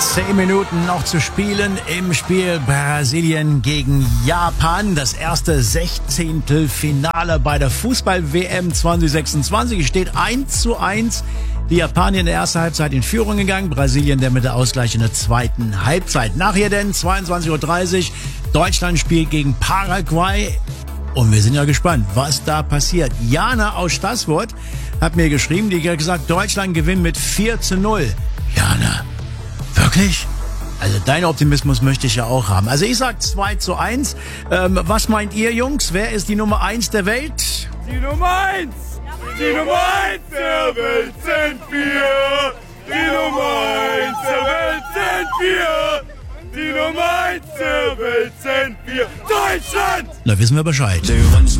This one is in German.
10 Minuten noch zu spielen im Spiel Brasilien gegen Japan. Das erste Sechzehntelfinale bei der Fußball-WM 2026. Es steht 1:1. Die Japaner in der ersten Halbzeit in Führung gegangen. Brasilien der mit der Ausgleich in der zweiten Halbzeit. Nachher denn 22:30 Uhr. Deutschland spielt gegen Paraguay. Und wir sind ja gespannt, was da passiert. Jana aus Stassfurt hat mir geschrieben, die hat gesagt, Deutschland gewinnt mit 4:0. Jana, wirklich? Also deinen Optimismus möchte ich ja auch haben. Also ich sag 2:1. Was meint ihr, Jungs? Wer ist die Nummer 1 der Welt? Die Nummer 1! Die Nummer 1 der Welt sind wir! Die Nummer 1 der Welt sind wir! Die Nummer 1 der Welt sind wir! Deutschland! Da wissen wir Bescheid.